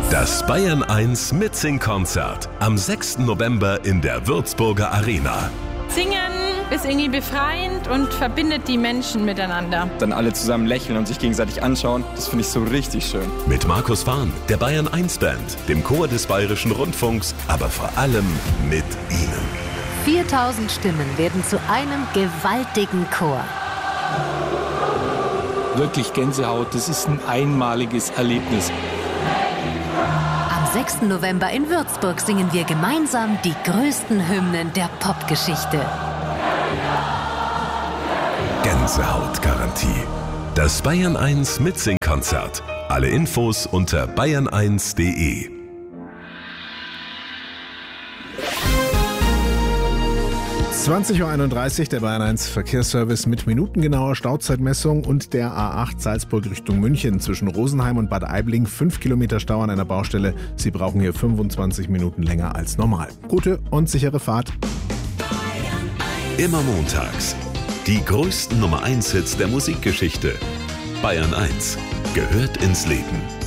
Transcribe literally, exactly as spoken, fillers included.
Das Bayern eins Mitsing-Konzert am sechsten November in der Würzburger Arena. Singen ist irgendwie befreiend und verbindet die Menschen miteinander. Dann alle zusammen lächeln und sich gegenseitig anschauen, das finde ich so richtig schön. Mit Markus Fahn, der Bayern eins Band, dem Chor des Bayerischen Rundfunks, aber vor allem mit Ihnen. viertausend Stimmen werden zu einem gewaltigen Chor. Wirklich Gänsehaut, das ist ein einmaliges Erlebnis. Am sechsten November in Würzburg singen wir gemeinsam die größten Hymnen der Popgeschichte. Gänsehautgarantie. Das Bayern eins Mitsing-Konzert. Alle Infos unter bayern eins punkt de. zwanzig Uhr einunddreißig, der Bayern eins Verkehrsservice mit minutengenauer Stauzeitmessung und der A acht Salzburg Richtung München zwischen Rosenheim und Bad Aibling. Fünf Kilometer Stau an einer Baustelle. Sie brauchen hier fünfundzwanzig Minuten länger als normal. Gute und sichere Fahrt. Immer montags. Die größten Nummer eins Hits der Musikgeschichte. Bayern eins gehört ins Leben.